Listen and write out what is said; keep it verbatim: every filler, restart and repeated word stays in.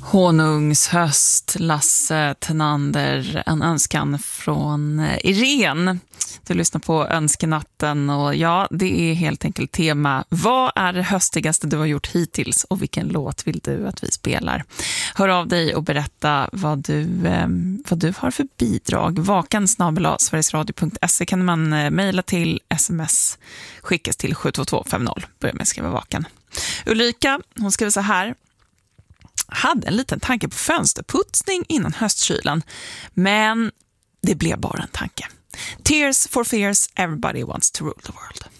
Honungshöst, Lasse Tenander, en önskan från Irene. Du lyssnar på Önskenatten och ja, det är helt enkelt tema. Vad är det höstigaste du har gjort hittills och vilken låt vill du att vi spelar? Hör av dig och berätta vad du, eh, vad du har för bidrag. Vakan snabel-a sverigesradio punkt se kan man eh, mejla till, sms skickas till sju två två fem noll. Börja med att skriva vakan. Ulrika, hon skriver så här: hade en liten tanke på fönsterputsning innan höstkylan, men det blev bara en tanke. Tears for Fears, Everybody Wants to Rule the World.